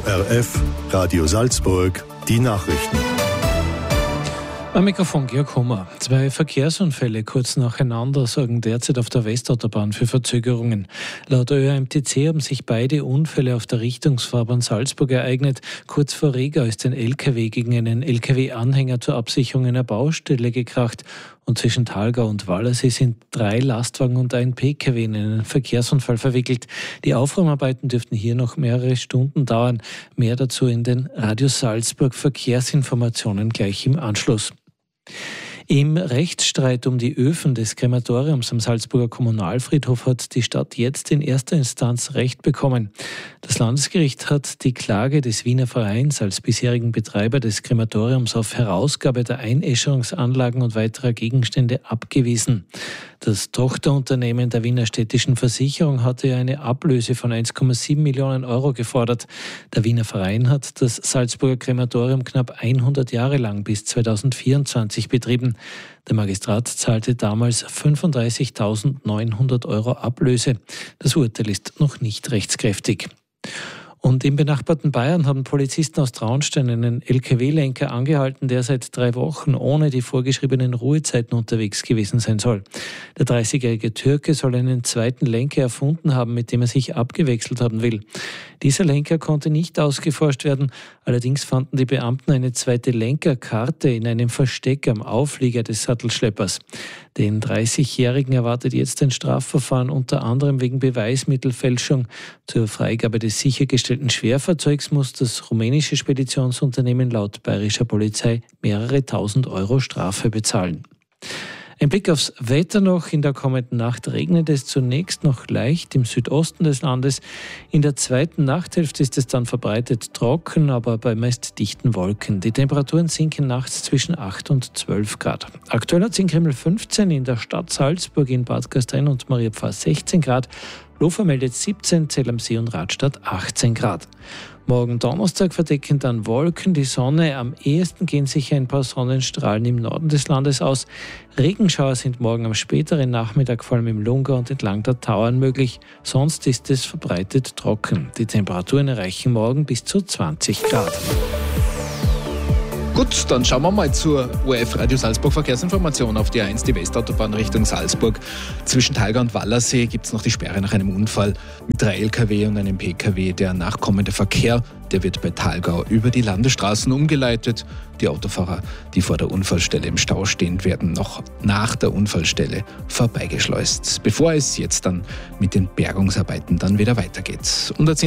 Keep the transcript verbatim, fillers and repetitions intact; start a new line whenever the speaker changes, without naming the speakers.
R F, Radio Salzburg, die Nachrichten.
Am Mikrofon Georg Hummer. Zwei Verkehrsunfälle kurz nacheinander sorgen derzeit auf der Westautobahn für Verzögerungen. Laut Ö R M T C haben sich beide Unfälle auf der Richtungsfahrbahn Salzburg ereignet. Kurz vor Riga ist ein L K W gegen einen L K W-Anhänger zur Absicherung einer Baustelle gekracht. Und zwischen Thalgau und Wallersee sind drei Lastwagen und ein P K W in einen Verkehrsunfall verwickelt. Die Aufräumarbeiten dürften hier noch mehrere Stunden dauern. Mehr dazu in den Radio Salzburg Verkehrsinformationen gleich im Anschluss. Im Rechtsstreit um die Öfen des Krematoriums am Salzburger Kommunalfriedhof hat die Stadt jetzt in erster Instanz Recht bekommen. Das Landesgericht hat die Klage des Wiener Vereins als bisherigen Betreiber des Krematoriums auf Herausgabe der Einäscherungsanlagen und weiterer Gegenstände abgewiesen. Das Tochterunternehmen der Wiener Städtischen Versicherung hatte ja eine Ablöse von eins Komma sieben Millionen Euro gefordert. Der Wiener Verein hat das Salzburger Krematorium knapp hundert Jahre lang bis zweitausendvierundzwanzig betrieben. Der Magistrat zahlte damals fünfunddreißigtausendneunhundert Euro Ablöse. Das Urteil ist noch nicht rechtskräftig. Und im benachbarten Bayern haben Polizisten aus Traunstein einen L K W-Lenker angehalten, der seit drei Wochen ohne die vorgeschriebenen Ruhezeiten unterwegs gewesen sein soll. Der dreißigjährige Türke soll einen zweiten Lenker erfunden haben, mit dem er sich abgewechselt haben will. Dieser Lenker konnte nicht ausgeforscht werden, allerdings fanden die Beamten eine zweite Lenkerkarte in einem Versteck am Auflieger des Sattelschleppers. Den dreißigjährigen erwartet jetzt ein Strafverfahren, unter anderem wegen Beweismittelfälschung. Zur Freigabe des sichergestellten Schwerfahrzeugs muss das rumänische Speditionsunternehmen laut bayerischer Polizei mehrere tausend Euro Strafe bezahlen. Ein Blick aufs Wetter noch. In der kommenden Nacht regnet es zunächst noch leicht im Südosten des Landes. In der zweiten Nachthälfte ist es dann verbreitet trocken, aber bei meist dichten Wolken. Die Temperaturen sinken nachts zwischen acht und zwölf Grad. Aktuell hat es in Krimml fünfzehn, in der Stadt Salzburg, in Bad Gastein und Mariapfarr sechzehn Grad. Lofer meldet siebzehn, Zell am See und Radstadt achtzehn Grad. Morgen Donnerstag verdecken dann Wolken die Sonne. Am ehesten gehen sich ein paar Sonnenstrahlen im Norden des Landes aus. Regenschauer sind morgen am späteren Nachmittag vor allem im Lungau und entlang der Tauern möglich. Sonst ist es verbreitet trocken. Die Temperaturen erreichen morgen bis zu zwanzig Grad.
Gut, dann schauen wir mal zur O R F Radio Salzburg Verkehrsinformation auf die A eins, die Westautobahn Richtung Salzburg. Zwischen Thalgau und Wallersee gibt es noch die Sperre nach einem Unfall mit drei L K W und einem P K W. Der nachkommende Verkehr, der wird bei Thalgau über die Landesstraßen umgeleitet. Die Autofahrer, die vor der Unfallstelle im Stau stehen, werden noch nach der Unfallstelle vorbeigeschleust, bevor es jetzt dann mit den Bergungsarbeiten dann wieder weitergeht. Und